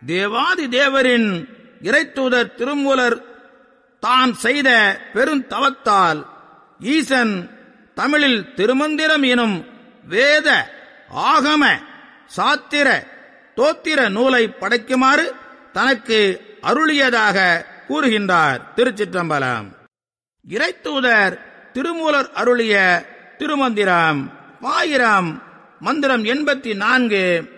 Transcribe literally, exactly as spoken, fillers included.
தேவாதி தேவரின் இறைத்தூதர் திருமூலர் தான் செய்த பெருந்தவத்தால் ஈசன் தமிழில் திருமந்திரம் எனும் வேத ஆகம சாத்திர தோத்திர நூலை படைக்குமாறு தனக்கு அருளியதாக கூறுகின்றார். திருச்சிற்றம்பலம். இறைத்தூதர் திருமூலர் அருளிய திருமந்திரம் ஆயிரம் மந்திரம் எண்பத்தி நான்கு.